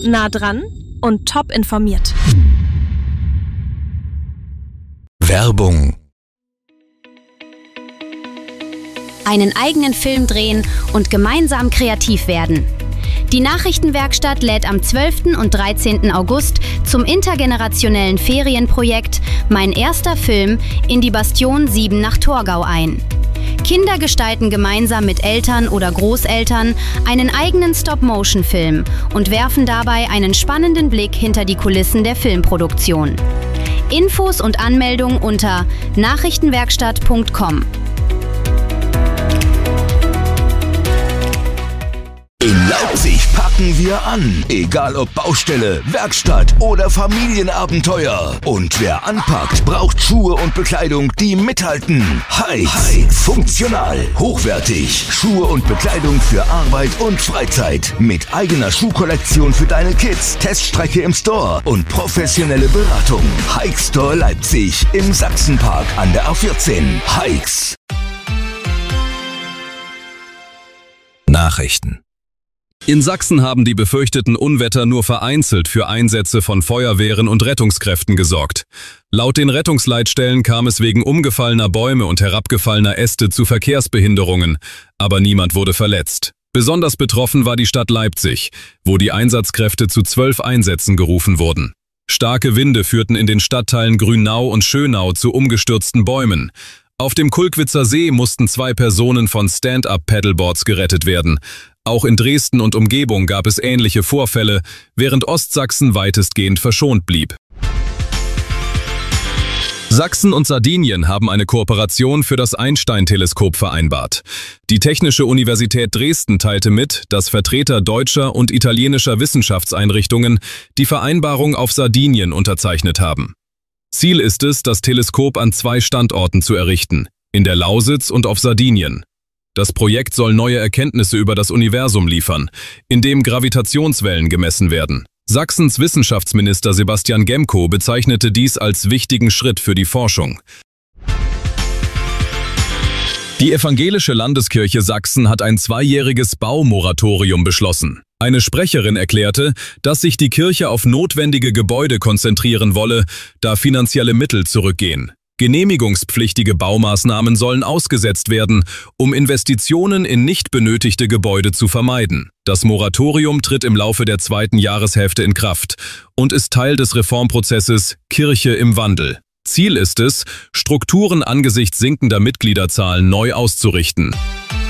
nah dran und top informiert. Werbung. Einen eigenen Film drehen und gemeinsam kreativ werden. Die Nachrichtenwerkstatt lädt am 12. und 13. August zum intergenerationellen Ferienprojekt Mein erster Film in die Bastion 7 nach Torgau ein. Kinder gestalten gemeinsam mit Eltern oder Großeltern einen eigenen Stop-Motion-Film und werfen dabei einen spannenden Blick hinter die Kulissen der Filmproduktion. Infos und Anmeldung unter nachrichtenwerkstatt.com. In Leipzig packen wir an. Egal ob Baustelle, Werkstatt oder Familienabenteuer. Und wer anpackt, braucht Schuhe und Bekleidung, die mithalten. Hikes. Funktional, hochwertig. Schuhe und Bekleidung für Arbeit und Freizeit. Mit eigener Schuhkollektion für deine Kids, Teststrecke im Store und professionelle Beratung. Hike Store Leipzig im Sachsenpark an der A14. Hikes. Nachrichten. In Sachsen haben die befürchteten Unwetter nur vereinzelt für Einsätze von Feuerwehren und Rettungskräften gesorgt. Laut den Rettungsleitstellen kam es wegen umgefallener Bäume und herabgefallener Äste zu Verkehrsbehinderungen, aber niemand wurde verletzt. Besonders betroffen war die Stadt Leipzig, wo die Einsatzkräfte zu 12 Einsätzen gerufen wurden. Starke Winde führten in den Stadtteilen Grünau und Schönau zu umgestürzten Bäumen. Auf dem Kulkwitzer See mussten 2 Personen von Stand-up-Paddleboards gerettet werden. Auch in Dresden und Umgebung gab es ähnliche Vorfälle, während Ostsachsen weitestgehend verschont blieb. Sachsen und Sardinien haben eine Kooperation für das Einstein-Teleskop vereinbart. Die Technische Universität Dresden teilte mit, dass Vertreter deutscher und italienischer Wissenschaftseinrichtungen die Vereinbarung auf Sardinien unterzeichnet haben. Ziel ist es, das Teleskop an 2 Standorten zu errichten, in der Lausitz und auf Sardinien. Das Projekt soll neue Erkenntnisse über das Universum liefern, indem Gravitationswellen gemessen werden. Sachsens Wissenschaftsminister Sebastian Gemko bezeichnete dies als wichtigen Schritt für die Forschung. Die Evangelische Landeskirche Sachsen hat ein 2-jähriges Baumoratorium beschlossen. Eine Sprecherin erklärte, dass sich die Kirche auf notwendige Gebäude konzentrieren wolle, da finanzielle Mittel zurückgehen. Genehmigungspflichtige Baumaßnahmen sollen ausgesetzt werden, um Investitionen in nicht benötigte Gebäude zu vermeiden. Das Moratorium tritt im Laufe der 2. Jahreshälfte in Kraft und ist Teil des Reformprozesses Kirche im Wandel. Ziel ist es, Strukturen angesichts sinkender Mitgliederzahlen neu auszurichten.